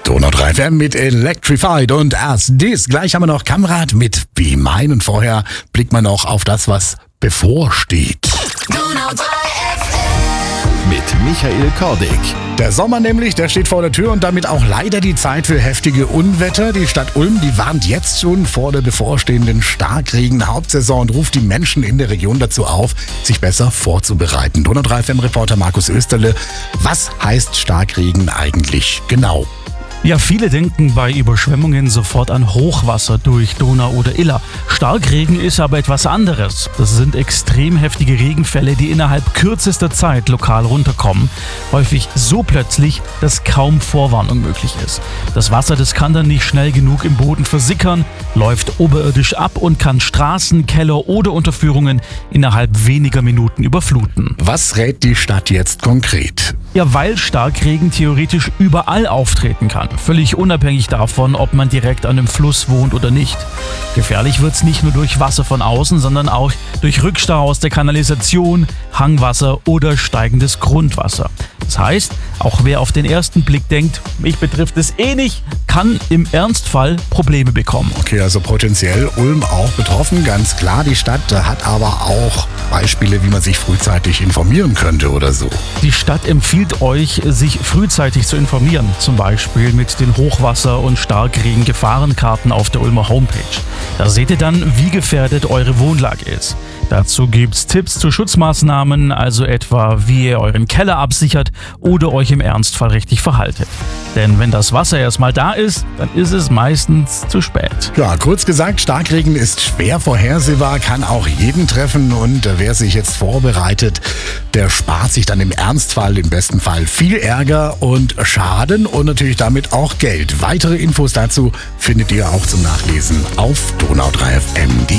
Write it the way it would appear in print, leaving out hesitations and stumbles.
Donau 3 FM mit Electrified und erst dies. Gleich haben wir noch Kamrat mit Be Mine und vorher blickt man noch auf das, was bevorsteht. Donau 3 FM Mit Michael Kordig. Der Sommer nämlich, der steht vor der Tür und damit auch leider die Zeit für heftige Unwetter. Die Stadt Ulm, die warnt jetzt schon vor der bevorstehenden Starkregen-Hauptsaison und ruft die Menschen in der Region dazu auf, sich besser vorzubereiten. Donau 3 FM-Reporter Markus Österle, was heißt Starkregen eigentlich genau? Ja, viele denken bei Überschwemmungen sofort an Hochwasser durch Donau oder Iller. Starkregen ist aber etwas anderes. Das sind extrem heftige Regenfälle, die innerhalb kürzester Zeit lokal runterkommen. Häufig so plötzlich, dass kaum Vorwarnung möglich ist. Das Wasser, das kann dann nicht schnell genug im Boden versickern, läuft oberirdisch ab und kann Straßen, Keller oder Unterführungen innerhalb weniger Minuten überfluten. Was rät die Stadt jetzt konkret? Ja, weil Starkregen theoretisch überall auftreten kann. Völlig unabhängig davon, ob man direkt an einem Fluss wohnt oder nicht. Gefährlich wird's nicht nur durch Wasser von außen, sondern auch durch Rückstau aus der Kanalisation, Hangwasser oder steigendes Grundwasser. Das heißt, auch wer auf den ersten Blick denkt, mich betrifft es eh nicht, kann im Ernstfall Probleme bekommen. Okay, also potenziell Ulm auch betroffen, ganz klar. Die Stadt hat aber auch Beispiele, wie man sich frühzeitig informieren könnte oder so. Die Stadt empfiehlt euch, sich frühzeitig zu informieren, zum Beispiel mit den Hochwasser- und Starkregen-Gefahrenkarten auf der Ulmer Homepage. Da seht ihr dann, wie gefährdet eure Wohnlage ist. Dazu gibt's Tipps zu Schutzmaßnahmen, also etwa, wie ihr euren Keller absichert oder euch im Ernstfall richtig verhaltet. Denn wenn das Wasser erstmal da ist, dann ist es meistens zu spät. Ja, kurz gesagt, Starkregen ist schwer vorhersehbar, kann auch jeden treffen und wer sich jetzt vorbereitet, der spart sich dann im Ernstfall, im besten Fall viel Ärger und Schaden und natürlich damit auch Geld. Weitere Infos dazu findet ihr auch zum Nachlesen auf donau3fm.de.